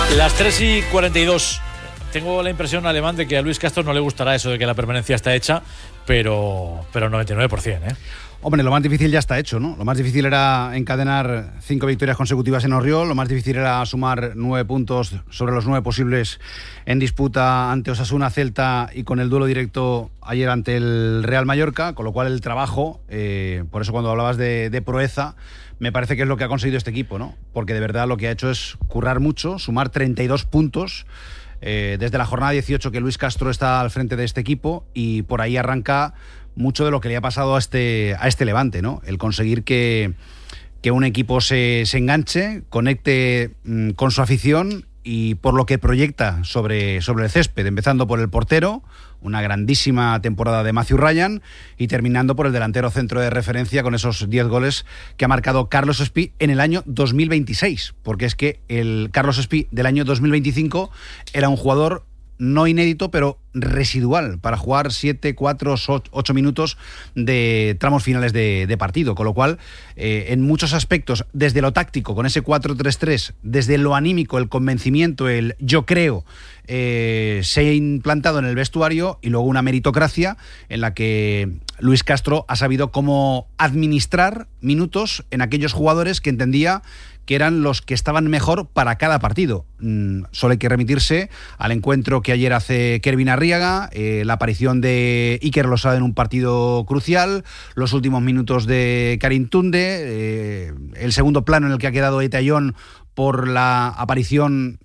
Las 3:42. Tengo la impresión, Alemán, de que a Luis Castro no le gustará eso de que la permanencia está hecha, pero 99%, ¿eh? Hombre, lo más difícil ya está hecho, ¿no? Lo más difícil era encadenar 5 victorias consecutivas en Orriol, lo más difícil era sumar 9 puntos sobre los 9 posibles en disputa ante Osasuna, Celta y con el duelo directo ayer ante el Real Mallorca, con lo cual el trabajo, por eso cuando hablabas de proeza, me parece que es lo que ha conseguido este equipo, ¿no? Porque de verdad lo que ha hecho es currar mucho, sumar 32 puntos desde la jornada 18 que Luis Castro está al frente de este equipo, y por ahí arranca mucho de lo que le ha pasado a este Levante, ¿no? El conseguir que un equipo se enganche, conecte con su afición y por lo que proyecta sobre el césped, empezando por el portero, una grandísima temporada de Matthew Ryan, y terminando por el delantero centro de referencia con esos 10 goles que ha marcado Carlos Espí en el año 2026, porque es que el Carlos Espí del año 2025 era un jugador no inédito, pero residual para jugar 7, 4, 8 minutos de tramos finales de partido, con lo cual en muchos aspectos, desde lo táctico con ese 4-3-3, desde lo anímico, el convencimiento, el yo creo, se ha implantado en el vestuario, y luego una meritocracia en la que Luis Castro ha sabido cómo administrar minutos en aquellos jugadores que entendía que eran los que estaban mejor para cada partido. Solo hay que remitirse al encuentro que ayer hace Kervin Arriaga, la aparición de Iker Losada en un partido crucial, los últimos minutos de Karim Tunde, el segundo plano en el que ha quedado Etayón por la aparición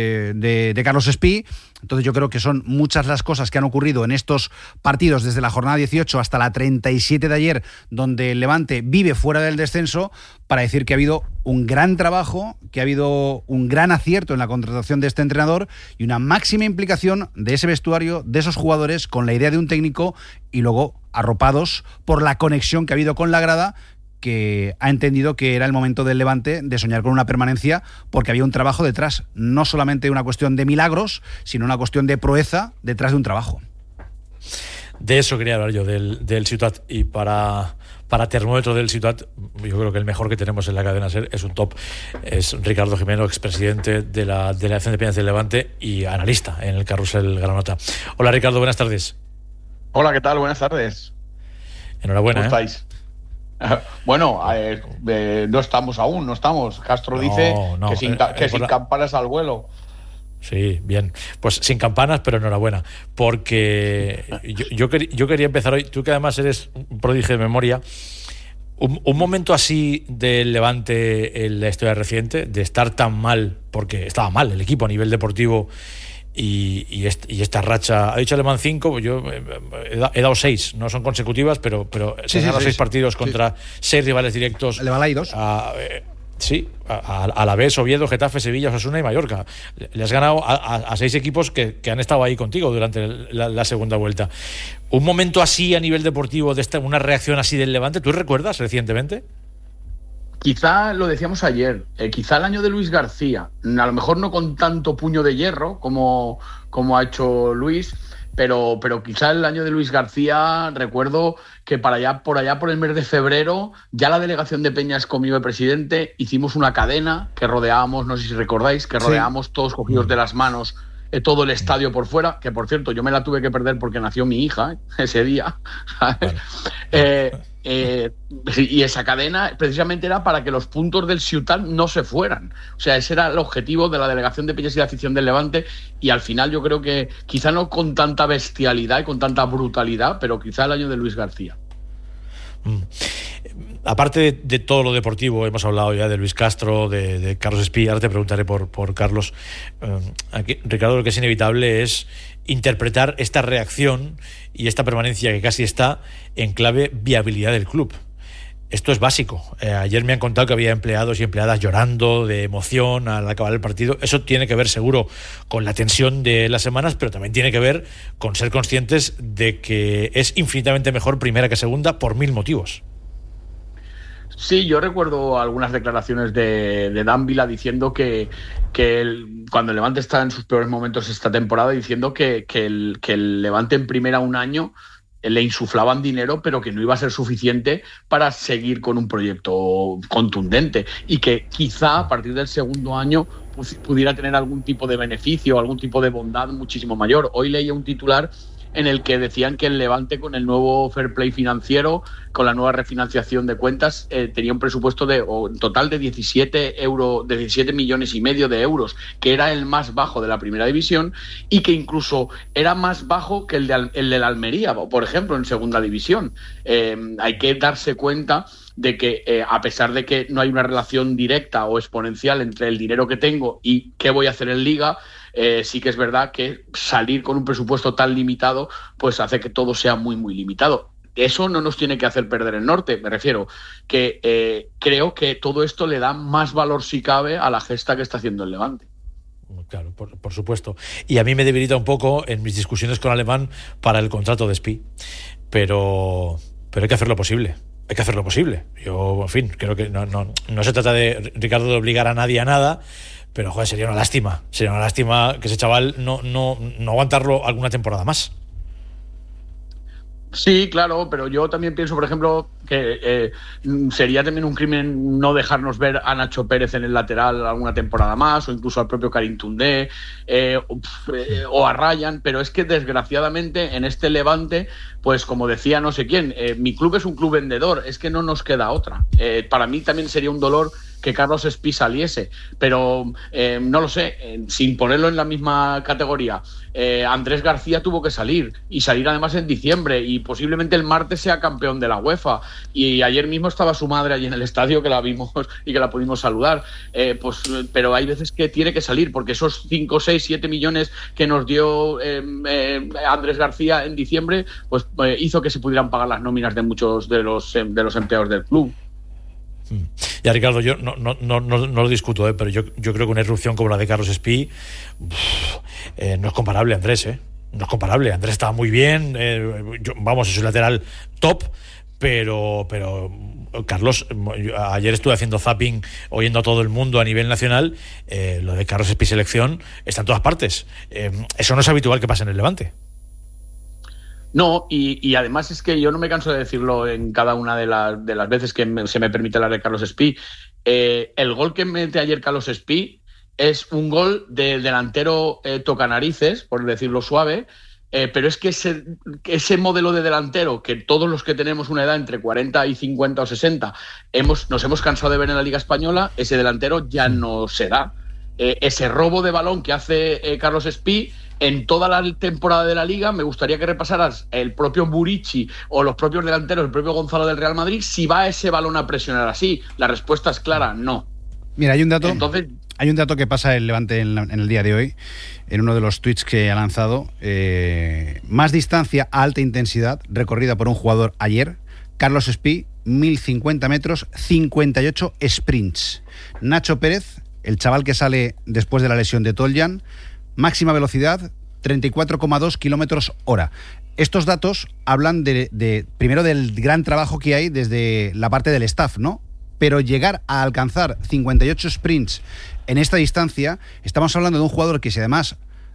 de Carlos Espí. Entonces yo creo que son muchas las cosas que han ocurrido en estos partidos desde la jornada 18 hasta la 37 de ayer, donde el Levante vive fuera del descenso, para decir que ha habido un gran trabajo, que ha habido un gran acierto en la contratación de este entrenador y una máxima implicación de ese vestuario, de esos jugadores, con la idea de un técnico, y luego arropados por la conexión que ha habido con la grada, que ha entendido que era el momento del Levante de soñar con una permanencia, porque había un trabajo detrás, no solamente una cuestión de milagros, sino una cuestión de proeza detrás de un trabajo. De eso quería hablar yo, del Ciutat, y para termómetro del Ciutat, yo creo que el mejor que tenemos en la cadena SER es un top, es Ricardo Jimeno, expresidente de la Delegación de Peñas del Levante y analista en el Carrusel Granota. Hola Ricardo, buenas tardes. Hola, ¿qué tal? Buenas tardes. Enhorabuena. ¿Cómo estáis? Bueno, no estamos aún, no estamos. Castro dice que sin campanas al vuelo. Sí, bien. Pues sin campanas, pero enhorabuena. Porque yo quería empezar hoy, tú que además eres un prodigio de memoria, un momento así del Levante en la historia reciente, de estar tan mal, porque estaba mal el equipo a nivel deportivo, y esta racha, ha dicho Alemán 5, yo he dado 6, no son consecutivas, pero se han dado 6 partidos contra 6 rivales directos. El Balai 2. A la vez Oviedo, Getafe, Sevilla, Osasuna y Mallorca. Le has ganado a 6 equipos que han estado ahí contigo durante la segunda vuelta. Un momento así a nivel deportivo, una reacción así del Levante, ¿tú recuerdas recientemente? Quizá lo decíamos ayer, quizá el año de Luis García, a lo mejor no con tanto puño de hierro como ha hecho Luis, pero quizá el año de Luis García, recuerdo que por allá por el mes de febrero, ya la delegación de Peñas conmigo de presidente hicimos una cadena que rodeábamos, no sé si recordáis, rodeábamos todos cogidos de las manos, todo el estadio por fuera, que por cierto yo me la tuve que perder porque nació mi hija ese día, ¿sabes? Vale. Y esa cadena precisamente era para que los puntos del Ciutat no se fueran. O sea, ese era el objetivo de la Delegación de Peñas y de Afición del Levante, y al final yo creo que quizá no con tanta bestialidad y con tanta brutalidad, pero quizá el año de Luis García. Aparte de todo lo deportivo, hemos hablado ya de Luis Castro, de Carlos Espí, ahora te preguntaré por Carlos. Aquí, Ricardo, lo que es inevitable es interpretar esta reacción y esta permanencia que casi está en clave viabilidad del club. Esto es básico. Ayer me han contado que había empleados y empleadas llorando de emoción al acabar el partido. Eso tiene que ver seguro con la tensión de las semanas, pero también tiene que ver con ser conscientes de que es infinitamente mejor primera que segunda por 1000 motivos. Sí, yo recuerdo algunas declaraciones de Dávila diciendo que cuando el Levante está en sus peores momentos esta temporada, diciendo que el Levante en primera un año le insuflaban dinero, pero que no iba a ser suficiente para seguir con un proyecto contundente, y que quizá a partir del segundo año pudiera tener algún tipo de beneficio, algún tipo de bondad muchísimo mayor. Hoy leía un titular en el que decían que el Levante, con el nuevo fair play financiero, con la nueva refinanciación de cuentas, tenía un presupuesto en total de 17 millones y medio de euros, que era el más bajo de la primera división, y que incluso era más bajo que el de la Almería, por ejemplo, en segunda división. Hay que darse cuenta de que a pesar de que no hay una relación directa o exponencial entre el dinero que tengo y qué voy a hacer en Liga, sí que es verdad que salir con un presupuesto tan limitado pues hace que todo sea muy, muy limitado. Eso no nos tiene que hacer perder el norte, me refiero que creo que todo esto le da más valor, si cabe, a la gesta que está haciendo el Levante. Claro, por supuesto. Y a mí me debilita un poco en mis discusiones con Alemán para el contrato de Spi, pero hay que hacer lo posible. Hay que hacer lo posible. Yo, en fin, creo que no se trata de, Ricardo, de obligar a nadie a nada, pero, joder, sería una lástima que ese chaval no aguantarlo alguna temporada más. Sí, claro, pero yo también pienso, por ejemplo, que sería también un crimen no dejarnos ver a Nacho Pérez en el lateral alguna temporada más, o incluso al propio Karim Toundé, o a Ryan, pero es que desgraciadamente en este Levante, pues como decía no sé quién, mi club es un club vendedor, es que no nos queda otra. Para mí también sería un dolor que Carlos Spi saliese, pero no lo sé, sin ponerlo en la misma categoría. Andrés García tuvo que salir, y salir además en diciembre, y posiblemente el martes sea campeón de la UEFA, y ayer mismo estaba su madre allí en el estadio, que la vimos y que la pudimos saludar, pero hay veces que tiene que salir, porque esos 5, 6, 7 millones que nos dio Andrés García en diciembre, pues hizo que se pudieran pagar las nóminas de muchos de los empleados del club. Ya, Ricardo, yo no lo discuto, pero yo creo que una irrupción como la de Carlos Spi no es comparable, Andrés, no es comparable. Andrés estaba muy bien, es un lateral top, pero Carlos, ayer estuve haciendo zapping, oyendo a todo el mundo a nivel nacional, lo de Carlos Spi selección está en todas partes. Eso no es habitual que pase en el Levante. No, y además es que yo no me canso de decirlo en cada una de las veces que se me permite hablar de Carlos Spi. El gol que mete ayer Carlos Spi es un gol del delantero tocanarices, por decirlo suave, pero es que ese modelo de delantero que todos los que tenemos una edad entre 40 y 50 o 60 nos hemos cansado de ver en la Liga Española, ese delantero ya no se da. Ese robo de balón que hace Carlos Spi en toda la temporada de la Liga, me gustaría que repasaras el propio Burici o los propios delanteros, el propio Gonzalo del Real Madrid, si va ese balón a presionar así. La respuesta es clara, no. Mira, hay un dato que pasa el Levante en el día de hoy, en uno de los tweets que ha lanzado. Más distancia a alta intensidad recorrida por un jugador ayer. Carlos Spi, 1050 metros, 58 sprints. Nacho Pérez, el chaval que sale después de la lesión de Toljan, máxima velocidad 34,2 kilómetros hora. Estos datos hablan primero del gran trabajo que hay desde la parte del staff, ¿no? Pero llegar a alcanzar 58 sprints en esta distancia, estamos hablando de un jugador que, si además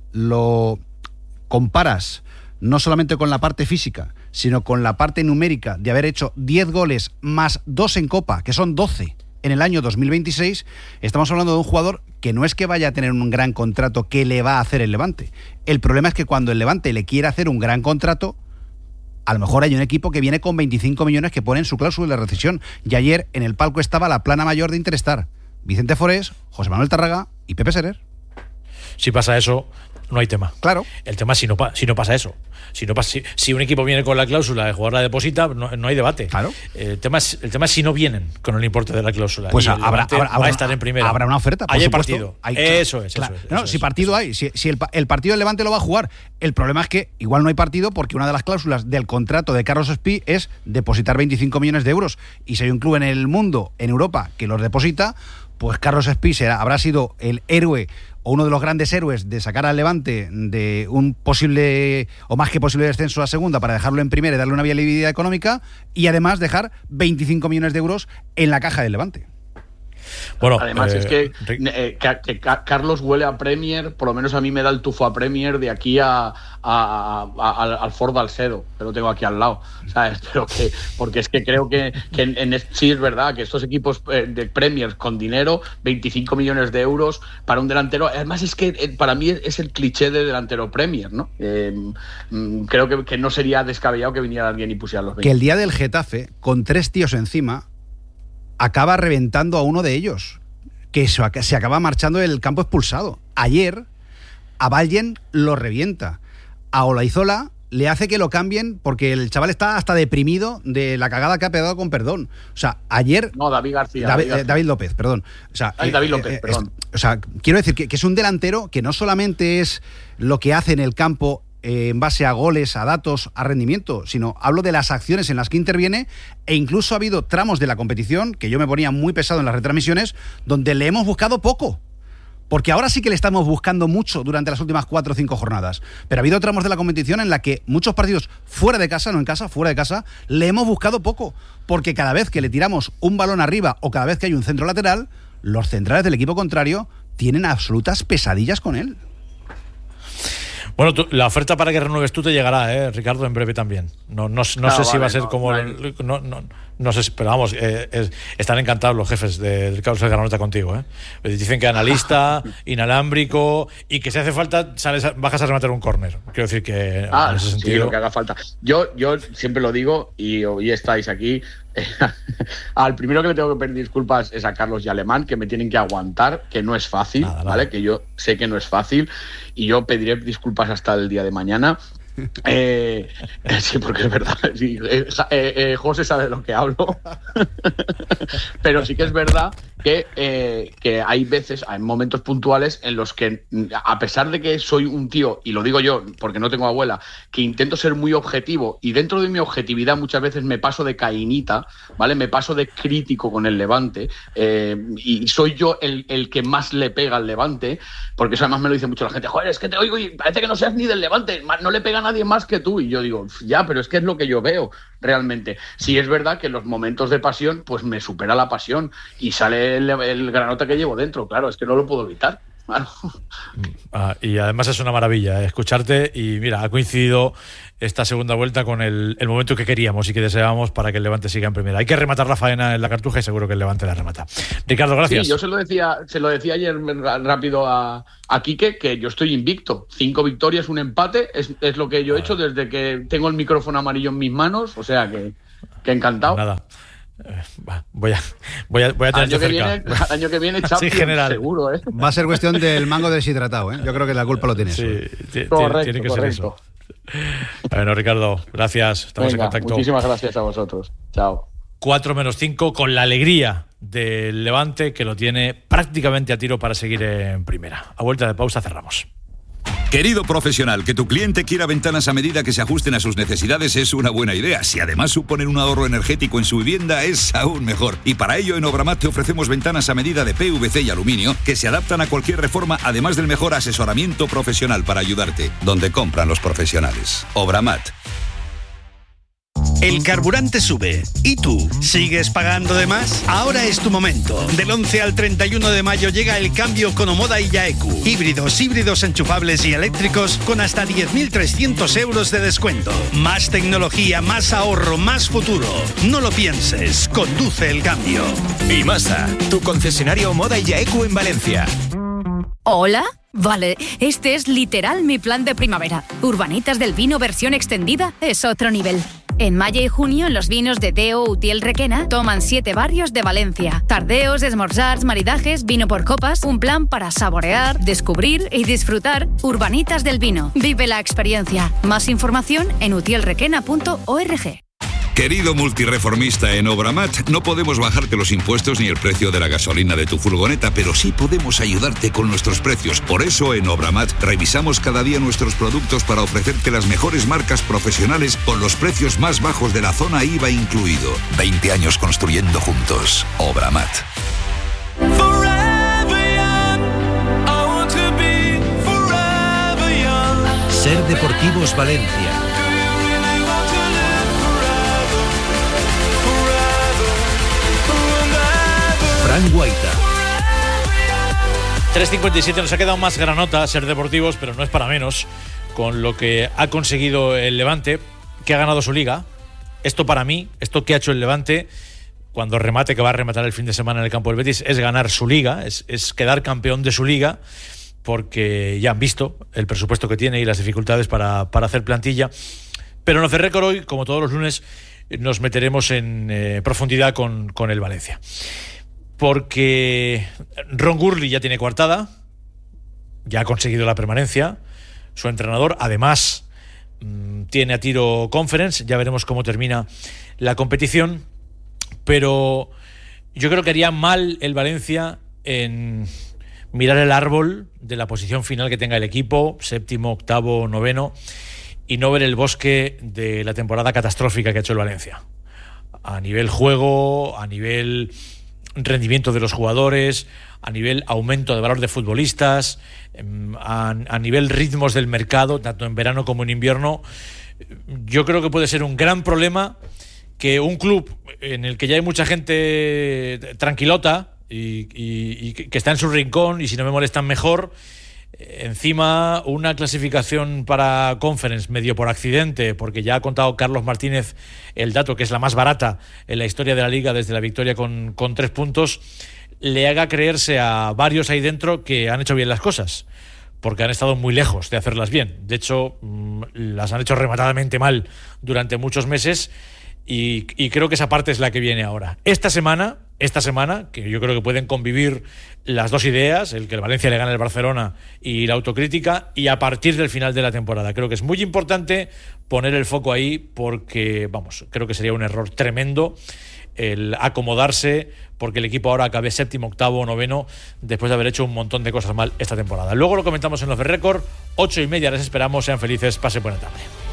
lo comparas no solamente con la parte física, sino con la parte numérica de haber hecho 10 goles más 2 en Copa, que son 12 en el año 2026, estamos hablando de un jugador que no es que vaya a tener un gran contrato que le va a hacer el Levante. El problema es que cuando el Levante le quiere hacer un gran contrato, a lo mejor hay un equipo que viene con 25 millones que pone en su cláusula de rescisión. Y ayer en el palco estaba la plana mayor de Interstar: Vicente Forés, José Manuel Tárraga y Pepe Serer. Si pasa eso, no hay tema. Claro. El tema es si no pasa eso. Si un equipo viene con la cláusula, el jugador la deposita, no hay debate. Claro. El tema es si no vienen con el importe de la cláusula. Pues va a estar en primera. Habrá una oferta, por supuesto. Partido. Eso es. Si partido hay. Si el partido del Levante lo va a jugar. El problema es que igual no hay partido porque una de las cláusulas del contrato de Carlos Spi es depositar 25 millones de euros. Y si hay un club en el mundo, en Europa, que los deposita, pues Carlos Spi habrá sido el héroe o uno de los grandes héroes de sacar al Levante de un posible o más que posible descenso a segunda para dejarlo en primera y darle una viabilidad económica, y además dejar 25 millones de euros en la caja del Levante. Bueno, además es que Carlos huele a Premier, por lo menos a mí me da el tufo a Premier de aquí al Ford Alcedo, que lo tengo aquí al lado, ¿sabes? Pero porque es que creo que sí es verdad que estos equipos de Premier con dinero, 25 millones de euros para un delantero, además es que para mí es el cliché de delantero Premier, ¿no? Creo que no sería descabellado que viniera alguien y pusiera los 20. Que el día del Getafe, con 3 tíos encima, acaba reventando a uno de ellos, que se acaba marchando del campo expulsado. Ayer a Vallen lo revienta, a Olaizola le hace que lo cambien porque el chaval está hasta deprimido de la cagada que ha pegado, con perdón. O sea, ayer... No, David García. David López, perdón. O sea, David López, perdón. O sea, quiero decir que es un delantero que no solamente es lo que hace en el campo en base a goles, a datos, a rendimiento, sino hablo de las acciones en las que interviene, e incluso ha habido tramos de la competición, que yo me ponía muy pesado en las retransmisiones, donde le hemos buscado poco. Porque ahora sí que le estamos buscando mucho durante las últimas 4 o 5 jornadas. Pero ha habido tramos de la competición en la que muchos partidos fuera de casa, no en casa, fuera de casa, le hemos buscado poco. Porque cada vez que le tiramos un balón arriba o cada vez que hay un centro lateral, los centrales del equipo contrario tienen absolutas pesadillas con él. Bueno, la oferta para que renueves tú te llegará, Ricardo, en breve también. No sé si va a ser como... No sé, pero vamos, están encantados los jefes del Carlos Garoneta contigo. Dicen que analista, inalámbrico, y que si hace falta bajas a rematar un córner. Quiero decir que en ese sentido... Sí, lo que haga falta. Yo siempre lo digo, y hoy estáis aquí. Al primero que le tengo que pedir disculpas es a Carlos y Alemán, que me tienen que aguantar, que no es fácil, nada. ¿vale? Que yo sé que no es fácil, y yo pediré disculpas hasta el día de mañana. Sí, porque es verdad, sí, José sabe de lo que hablo. Pero sí que es verdad que hay veces, hay momentos puntuales en los que, a pesar de que soy un tío, y lo digo yo porque no tengo abuela, que intento ser muy objetivo, y dentro de mi objetividad muchas veces me paso de cainita, ¿vale? Me paso de crítico con el Levante, y soy yo el que más le pega al Levante, porque eso además me lo dice mucho la gente. Joder, es que te oigo y parece que no seas ni del Levante, no le pega a nadie más que tú. Y yo digo, ya, pero es que es lo que yo veo realmente. Sí es verdad que en los momentos de pasión pues me supera la pasión y sale el granota que llevo dentro, claro, es que no lo puedo evitar. Claro. Y además es una maravilla escucharte, y mira, ha coincidido esta segunda vuelta con el momento que queríamos y que deseábamos para que el Levante siga en primera. Hay que rematar la faena en la Cartuja y seguro que el Levante la remata. Ricardo, gracias. Sí, yo se lo decía ayer rápido a Quique, que yo estoy invicto. 5 victorias, 1 empate, es lo que yo he hecho desde que tengo el micrófono amarillo en mis manos, o sea que encantado. Nada. Voy a tenerte cerca. Año que viene Champions, sí, general. Seguro, Va a ser cuestión del mango deshidratado, Yo creo que la culpa lo tiene eso. Sí, correcto, tiene que ser eso. correcto. Bueno, Ricardo, gracias. Estamos en contacto. Muchísimas gracias a vosotros. Chao. 4-5 con la alegría del Levante, que lo tiene prácticamente a tiro para seguir en primera. A vuelta de pausa cerramos. Querido profesional, que tu cliente quiera ventanas a medida que se ajusten a sus necesidades es una buena idea. Si además suponen un ahorro energético en su vivienda, es aún mejor. Y para ello en Obramat te ofrecemos ventanas a medida de PVC y aluminio que se adaptan a cualquier reforma, además del mejor asesoramiento profesional para ayudarte. Donde compran los profesionales. Obramat. El carburante sube. ¿Y tú? ¿Sigues pagando de más? Ahora es tu momento. Del 11 al 31 de mayo llega el cambio con Omoda y Yaeku. Híbridos enchufables y eléctricos con hasta 10.300 euros de descuento. Más tecnología, más ahorro, más futuro. No lo pienses. Conduce el cambio. Imasa, tu concesionario Omoda y Yaeku en Valencia. ¿Hola? Vale, este es literal mi plan de primavera. Urbanitas del Vino versión extendida es otro nivel. En mayo y junio, los vinos de Deo Utiel Requena toman 7 barrios de Valencia. Tardeos, esmorzars, maridajes, vino por copas, un plan para saborear, descubrir y disfrutar. Urbanitas del Vino. Vive la experiencia. Más información en utielrequena.org. Querido multireformista en Obramat, no podemos bajarte los impuestos ni el precio de la gasolina de tu furgoneta, pero sí podemos ayudarte con nuestros precios. Por eso en Obramat revisamos cada día nuestros productos para ofrecerte las mejores marcas profesionales con los precios más bajos de la zona IVA incluido. 20 años construyendo juntos. Obramat. Ser Deportivos Valencia. Fran Guaita. 3:57, nos ha quedado más granota ser deportivos, pero no es para menos, con lo que ha conseguido el Levante, que ha ganado su liga. Esto para mí, esto que ha hecho el Levante, cuando remate, que va a rematar el fin de semana en el campo del Betis, es ganar su liga, es quedar campeón de su liga, porque ya han visto el presupuesto que tiene y las dificultades para hacer plantilla. Pero en Off the Record hoy, como todos los lunes, nos meteremos en profundidad con el Valencia. Porque Ron Gurley ya tiene coartada, ya ha conseguido la permanencia, su entrenador además tiene a tiro Conference, ya veremos cómo termina la competición, pero yo creo que haría mal el Valencia en mirar el árbol de la posición final que tenga el equipo, 7º, 8º, 9º, y no ver el bosque de la temporada catastrófica que ha hecho el Valencia, a nivel juego, a nivel rendimiento de los jugadores, a nivel aumento de valor de futbolistas, a nivel ritmos del mercado, tanto en verano como en invierno. Yo creo que puede ser un gran problema que un club en el que ya hay mucha gente tranquilota y que está en su rincón, y si no me molestan mejor, encima una clasificación para Conference medio por accidente, porque ya ha contado Carlos Martínez el dato, que es la más barata en la historia de la Liga desde la victoria con 3 puntos, le haga creerse a varios ahí dentro que han hecho bien las cosas, porque han estado muy lejos de hacerlas bien. De hecho, las han hecho rematadamente mal durante muchos meses, y creo que esa parte es la que viene ahora. Esta semana, que yo creo que pueden convivir las dos ideas, el que el Valencia le gane al Barcelona y la autocrítica, y a partir del final de la temporada. Creo que es muy importante poner el foco ahí, porque, vamos, creo que sería un error tremendo el acomodarse porque el equipo ahora acabe 7º, 8º, 9º, después de haber hecho un montón de cosas mal esta temporada. Luego lo comentamos en Off the Record, 8:30, les esperamos, sean felices, pasen buena tarde.